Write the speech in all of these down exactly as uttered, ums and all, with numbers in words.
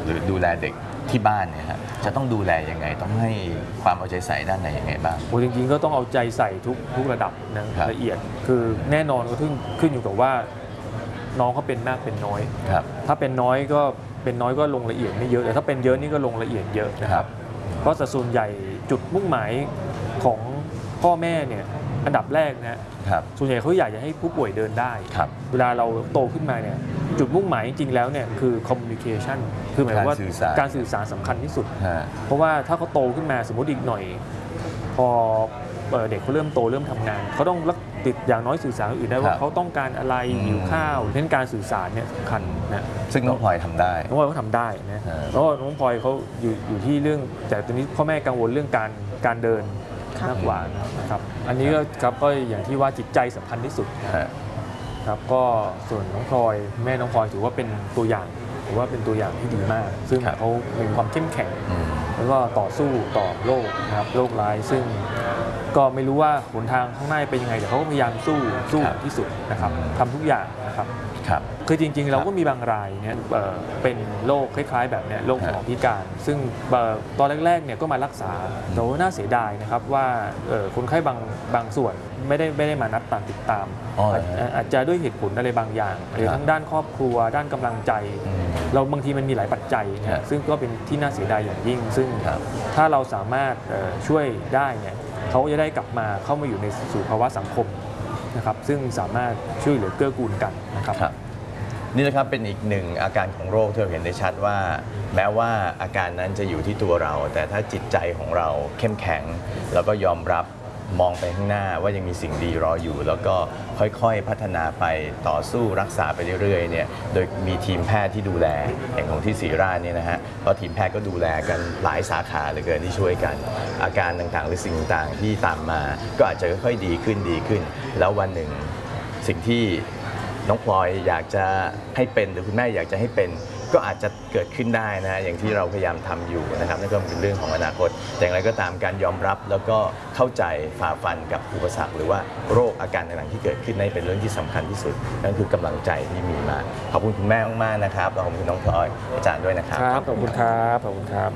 รือดูแลเด็กที่บ้านเนี่ยฮะจะต้องดูแลยังไงต้องให้ความเอาใจใส่ด้านไหนยังไงบ้างโอ้จริงๆก็ต้องเอาใจใส่ทุกทุกระดับนะละเอียดคือแน่นอนก็ขึ้นขึ้นอยู่กับว่าน้องเขาเป็นมากเป็นน้อยถ้าเป็นน้อยก็เป็นน้อยก็ลงละเอียดไม่เยอะแต่ถ้าเป็นเยอะนี่ก็ลงละเอียดเยอะนะครับเพราะส่วนใหญ่จุดมุ่งหมายของพ่อแม่เนี่ยอันดับแรกนะส่วนใหญ่เขาอยากจะให้ผู้ป่วยเดินได้เวลาเราโตขึ้นมาเนี่ยจุดมุ่งหมายจริงๆแล้วเนี่ยคือ communication คือหมายว่าการสื่อสารสำคัญที่สุดเพราะว่าถ้าเขาโตขึ้นมาสมมติอีกหน่อยพอเด็กเขาเริ่มโตเริ่มทำงานเขาต้องติดอย่างน้อยสื่อสารอื่นได้ว่าเขาต้องการอะไรหิวข้าวเช่นการสื่อสารเนี่ยสำคัญนะซึ่งน้องพลอยทำได้น้องพลอยเขาทำได้นะแล้วน้องพลอยเขาอยู่อยู่ที่เรื่องแต่ตอนนี้พ่อแม่กังวลเรื่องการการเดินมากกว่านะครับอันนี้ก็ครับก็อย่างที่ว่าจิตใจสำคัญที่สุดครับก็ส่วนน้องพลอยแม่น้องพลอยถือว่าเป็นตัวอย่างถือว่าเป็นตัวอย่างที่ดีมากซึ่งเขามีความเข้มแข็งแล้วก็ต่อสู้ต่อโรคนะครับโรคร้ายซึ่งก็ไม่รู้ว่าหนทางข้างหน้าเป็นยังไงแต่เขาก็พยายามสู้สู้ที่สุดนะครับทำทุกอย่างนะครับคือจริงๆเราก็มีบางรายเนี่ยเป็นโรคคล้ายๆแบบเนี้ยโรคสมองพิการซึ่งตอนแรกๆเนี่ยก็มารักษาแต่ว่าน่าเสียดายนะครับว่าคนไข้บางบางส่วนไม่ได้ไม่ได้มานัดตามติดตามอาจจะด้วยเหตุผลอะไรบางอย่างหรือทั้งด้านครอบครัวด้านกำลังใจเราบางทีมันมีหลายปัจจัยนะซึ่งก็เป็นที่น่าเสียดายอย่างยิ่งซึ่งถ้าเราสามารถช่วยได้เนี่ยเขาจะได้กลับมาเข้ามาอยู่ในสู่ภาวะสังคมนะครับซึ่งสามารถช่วยเหลือเกื้อกูลกันนะครับนี่นะครับเป็นอีกหนึ่งอาการของโรคที่เราเห็นได้ชัดว่าแม้ว่าอาการนั้นจะอยู่ที่ตัวเราแต่ถ้าจิตใจของเราเข้มแข็งแล้วก็ยอมรับมองไปข้างหน้าว่ายังมีสิ่งดีรออยู่แล้วก็ค่อยๆพัฒนาไปต่อสู้รักษาไปเรื่อยๆเนี่ยโดยมีทีมแพทย์ที่ดูแลอย่างของที่ศรีราชเนี่ยนะฮะเพราะทีมแพทย์ก็ดูแลกันหลายสาขาเหลือเกินที่ช่วยกันอาการต่างๆหรือสิ่งต่างๆที่ตามมาก็อาจจะค่อยๆดีขึ้นดีขึ้นแล้ววันหนึ่งสิ่งที่น้องพลอยอยากจะให้เป็นหรือคุณแม่อยากจะให้เป็นก็อาจจะเกิดขึ้นได้นะอย่างที่เราพยายามทำอยู่นะครับนั่นก็เป็นเรื่องของอนาคตแต่อย่างไรก็ตามการยอมรับแล้วก็เข้าใจฝ่าฟันกับอุปสรรคหรือว่าโรคอาการต่างๆที่เกิดขึ้นในเป็นเรื่องที่สำคัญที่สุดนั่นคือกำลังใจที่มีมาขอบคุณคุณแม่มากๆนะครับขอบคุณน้องพลอยอาจารย์ด้วยนะครับครับขอบคุณครับขอบคุณครับ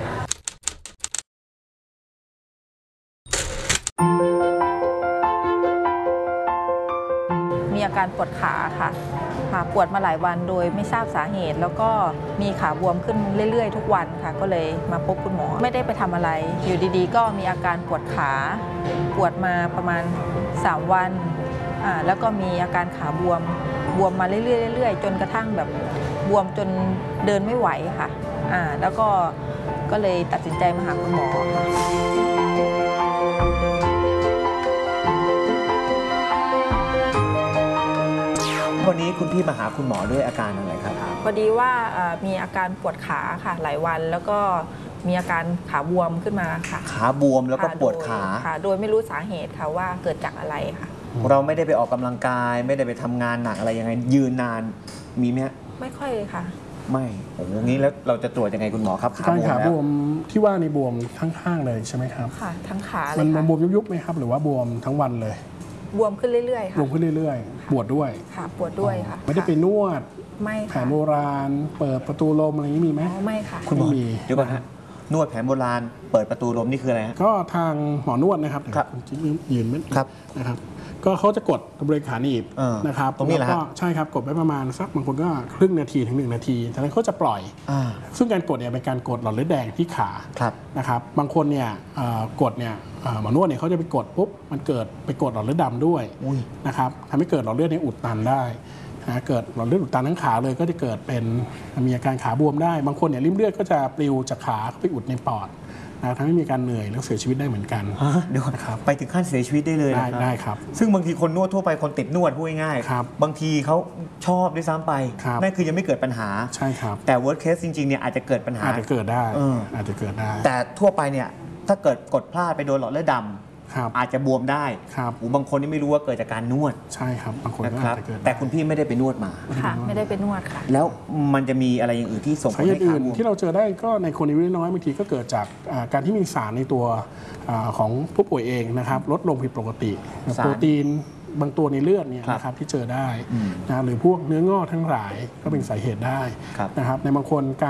มีอาการปวดขาค่ะปวดมาหลายวันโดยไม่ทราบสาเหตุแล้วก็มีขาบวมขึ้นเรื่อยๆทุกวันค่ะก็เลยมาพบคุณหมอไม่ได้ไปทำอะไรอยู่ดีๆก็มีอาการปวดขาปวดมาประมาณสามวันแล้วก็มีอาการขาบวมบวมมาเรื่อยๆจนกระทั่งแบบบวมจนเดินไม่ไหวค่ะแล้วก็ก็เลยตัดสินใจมาหาคุณหมอวันนี้คุณพี่มาหาคุณหมอด้วยอาการอะไรครับพอดีว่ามีอาการปวดขาค่ะหลายวันแล้วก็มีอาการขาบวมขึ้นมาค่ะขาบวมแล้วก็ปวดขาค่ะโดยไม่รู้สาเหตุค่ะว่าเกิดจากอะไรค่ะเราไม่ได้ไปออกกำลังกายไม่ได้ไปทำงานหนักอะไรยังไงยืนนานมีไหมไม่ค่อยเลยค่ะไม่โอ้โหงี้แล้วเราจะตรวจยังไงคุณหมอครับการขาบวมที่ว่าในบวมทั้งข้างเลยใช่ไหมครับค่ะทั้งขาเลยมันบวมยุบๆไหมครับหรือว่าบวมทั้งวันเลยบวมขึ้นเรื่อยๆค่ะบวมขึ้นเรื่อยๆปวดด้วยค่ะปวดด้วยค่ะไม่ได้ไปนวดไม่ค่ะแผนโบราณเปิดประตูลมอะไรอย่างนี้มีไหมไม่ค่ะคุณหมอมีเดี๋ยวก่อนฮะนวดแผนโบราณเปิดประตูลมนี่คืออะไรฮะก็ทางหมอนวดนะครับครับยืนไม่ครับนะครับก็เขาจะกดบริเวณขาหนีบนะครับตรงนี้แหละก็ใช่ครับกดไว้ประมาณสักบางคนก็ครึ่งนาทีถึงหนึ่งนาทีจากนั้นเขาจะปล่อยซึ่งการกดเนี่ยเป็นการกดหลอดเลือดแดงที่ขานะครับบางคนเนี่ยกดเนี่ยหมอนวดเนี่ยเขาจะไปกดปุ๊บมันเกิดไปกดหลอดเลือดดำด้วยนะครับทำให้เกิดหลอดเลือดในอุดตันได้นะเกิดหลอดเลือดอุดตันทั้งขาเลยก็จะเกิดเป็นมีอาการขาบวมได้บางคนเนี่ยริ่มเลือดก็จะปลิวจากขาไปอุดในปอดทำให้มีการเหนื่อยแล้วเสียชีวิตได้เหมือนกันเดี๋ยวนะครับไปถึงขั้นเสียชีวิตได้เลยได้ได้ครับซึ่งบางทีคนนวดทั่วไปคนติดนวดพูดง่ายๆบางทีเขาชอบด้วยซ้ำไปนั่นคือยังไม่เกิดปัญหาใช่ครับแต่ worst case จริงๆเนี่ยอาจจะเกิดปัญหาอาจจะเกิดได้อาจจะเกิดได้แต่ทั่วไปเนี่ยถ้าเกิดกดพลาดไปโดนหลอดเลือดดำอาจจะบวมได้ครับบางคนนี่ไม่รู้ว่าเกิดจากการนวดใช่ครับบางคนก็อาจจะเกิดแต่คุณพี่ไม่ได้ไปนวดมาค่ะไม่ได้ไปนวดค่ะแล้วมันจะมีอะไรอย่างอื่นที่ส่งผลให้ขาบวมที่เราเจอได้ก็ในคนอายุน้อยบางทีก็เกิดจากการที่มีสารในตัวของผู้ป่วยเองนะครับลดลงผิดปกติโปรตีนบางตัวในเลือดเนี่ยนะครับที่เจอได้นะหรือพวกเนื้องอกทั้งหลายก็เป็นสาเหตุได้นะครับในบางคนการ